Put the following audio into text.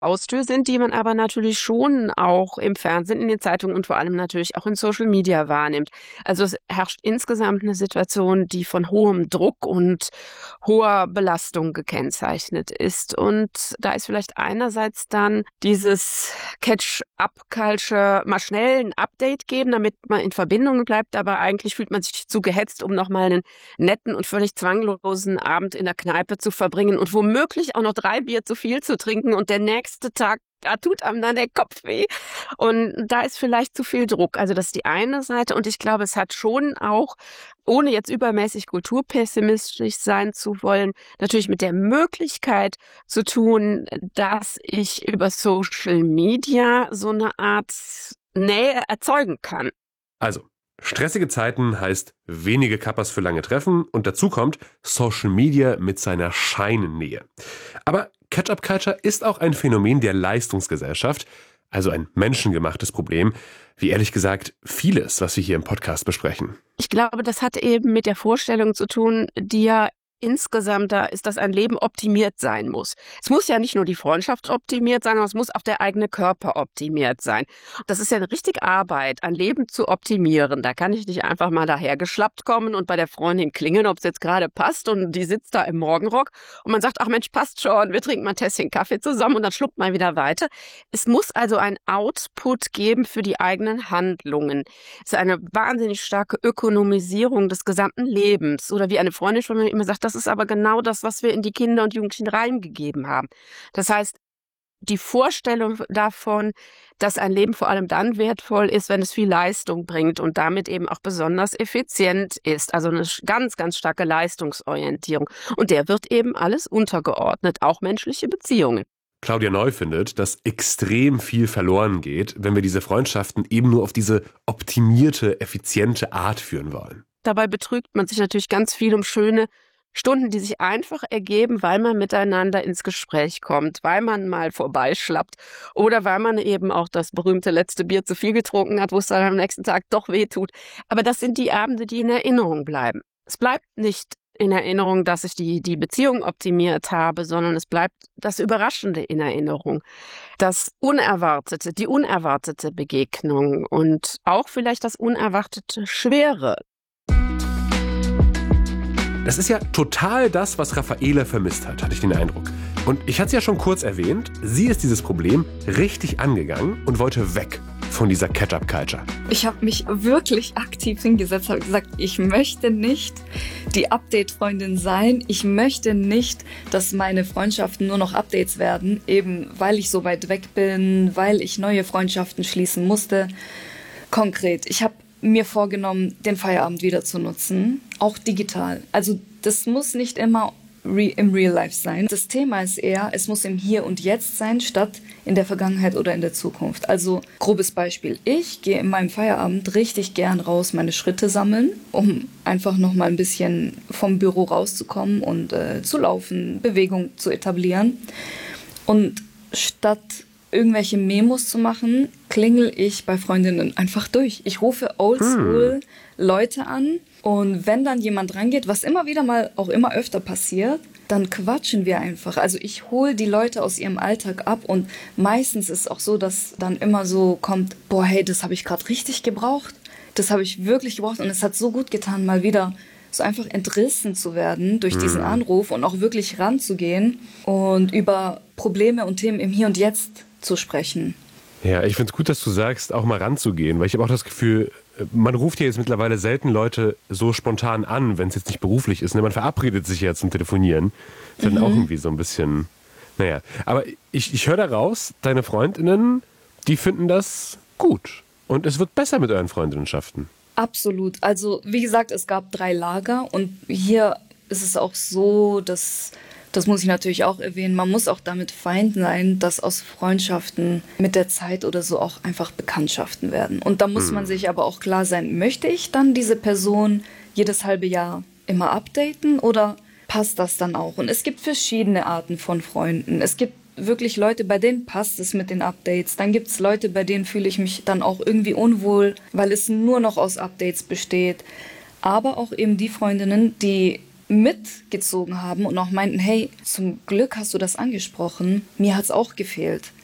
Haustür sind, die man aber natürlich schon auch im Fernsehen, in den Zeitungen und vor allem natürlich auch in Social Media wahrnimmt. Also es herrscht insgesamt eine Situation, die von hohem Druck und hoher Belastung gekennzeichnet ist. Und da ist vielleicht einerseits dann dieses Catch-up-Culture, mal schnell ein Update geben, damit man in Verbindung bleibt, aber eigentlich fühlt man sich zu gehetzt, um nochmal einen netten und völlig zwanglosen Abend in der Kneipe zu verbringen und womöglich auch noch 3 Bier zu viel zu trinken und der nächste Tag, da tut einem dann der Kopf weh. Und da ist vielleicht zu viel Druck. Also das ist die eine Seite. Und ich glaube, es hat schon auch, ohne jetzt übermäßig kulturpessimistisch sein zu wollen, natürlich mit der Möglichkeit zu tun, dass ich über Social Media so eine Art Nähe erzeugen kann. Also, stressige Zeiten heißt wenige Kappas für lange Treffen und dazu kommt Social Media mit seiner Scheinnähe. Aber Catch-up-Culture ist auch ein Phänomen der Leistungsgesellschaft, also ein menschengemachtes Problem, wie ehrlich gesagt vieles, was wir hier im Podcast besprechen. Ich glaube, das hat eben mit der Vorstellung zu tun, die ja insgesamt da ist, dass ein Leben optimiert sein muss. Es muss ja nicht nur die Freundschaft optimiert sein, sondern es muss auch der eigene Körper optimiert sein. Das ist ja eine richtige Arbeit, ein Leben zu optimieren. Da kann ich nicht einfach mal dahergeschlappt kommen und bei der Freundin klingeln, ob es jetzt gerade passt und die sitzt da im Morgenrock und man sagt, ach Mensch, passt schon, wir trinken mal ein Tässchen Kaffee zusammen und dann schluckt man wieder weiter. Es muss also ein Output geben für die eigenen Handlungen. Es ist eine wahnsinnig starke Ökonomisierung des gesamten Lebens. Oder wie eine Freundin von mir immer sagt, das ist aber genau das, was wir in die Kinder und Jugendlichen reingegeben haben. Das heißt, die Vorstellung davon, dass ein Leben vor allem dann wertvoll ist, wenn es viel Leistung bringt und damit eben auch besonders effizient ist. Also eine ganz, ganz starke Leistungsorientierung. Und der wird eben alles untergeordnet, auch menschliche Beziehungen. Claudia Neu findet, dass extrem viel verloren geht, wenn wir diese Freundschaften eben nur auf diese optimierte, effiziente Art führen wollen. Dabei betrügt man sich natürlich ganz viel um schöne Stunden, die sich einfach ergeben, weil man miteinander ins Gespräch kommt, weil man mal vorbeischlappt oder weil man eben auch das berühmte letzte Bier zu viel getrunken hat, wo es dann am nächsten Tag doch wehtut. Aber das sind die Abende, die in Erinnerung bleiben. Es bleibt nicht in Erinnerung, dass ich die Beziehung optimiert habe, sondern es bleibt das Überraschende in Erinnerung. Das Unerwartete, die unerwartete Begegnung und auch vielleicht das unerwartete Schwere. Das ist ja total das, was Raffaele vermisst hat, hatte ich den Eindruck. Und ich hatte es ja schon kurz erwähnt, sie ist dieses Problem richtig angegangen und wollte weg von dieser Catch-up-Culture. Ich habe mich wirklich aktiv hingesetzt, habe gesagt, ich möchte nicht die Update-Freundin sein. Ich möchte nicht, dass meine Freundschaften nur noch Updates werden, eben weil ich so weit weg bin, weil ich neue Freundschaften schließen musste. Konkret, ich habe mir vorgenommen, den Feierabend wieder zu nutzen, auch digital. Also das muss nicht immer im Real Life sein. Das Thema ist eher, es muss im Hier und Jetzt sein, statt in der Vergangenheit oder in der Zukunft. Also grobes Beispiel, ich gehe in meinem Feierabend richtig gern raus, meine Schritte sammeln, um einfach nochmal ein bisschen vom Büro rauszukommen und zu laufen, Bewegung zu etablieren. Und statt irgendwelche Memos zu machen, klingel ich bei Freundinnen einfach durch. Ich rufe oldschool Leute an und wenn dann jemand rangeht, was immer wieder mal, auch immer öfter passiert, dann quatschen wir einfach. Also ich hole die Leute aus ihrem Alltag ab und meistens ist es auch so, dass dann immer so kommt, boah, hey, das habe ich gerade richtig gebraucht. Das habe ich wirklich gebraucht und es hat so gut getan, mal wieder so einfach entrissen zu werden durch diesen Anruf und auch wirklich ranzugehen und über Probleme und Themen im Hier und Jetzt zu sprechen. Ja, ich finde es gut, dass du sagst, auch mal ranzugehen, weil ich habe auch das Gefühl, man ruft ja jetzt mittlerweile selten Leute so spontan an, wenn es jetzt nicht beruflich ist. Ne? Man verabredet sich ja zum Telefonieren. Das ist dann auch irgendwie so ein bisschen, naja. Aber ich höre da raus, deine Freundinnen, die finden das gut. Und es wird besser mit euren Freundinnenschaften. Absolut. Also wie gesagt, es gab 3 Lager und hier ist es auch so, dass das muss ich natürlich auch erwähnen, man muss auch damit fein sein, dass aus Freundschaften mit der Zeit oder so auch einfach Bekanntschaften werden. Und da muss man sich aber auch klar sein, möchte ich dann diese Person jedes halbe Jahr immer updaten oder passt das dann auch? Und es gibt verschiedene Arten von Freunden. Es gibt wirklich Leute, bei denen passt es mit den Updates. Dann gibt es Leute, bei denen fühle ich mich dann auch irgendwie unwohl, weil es nur noch aus Updates besteht. Aber auch eben die Freundinnen, die mitgezogen haben und auch meinten, hey, zum Glück hast du das angesprochen, mir hat's auch gefehlt.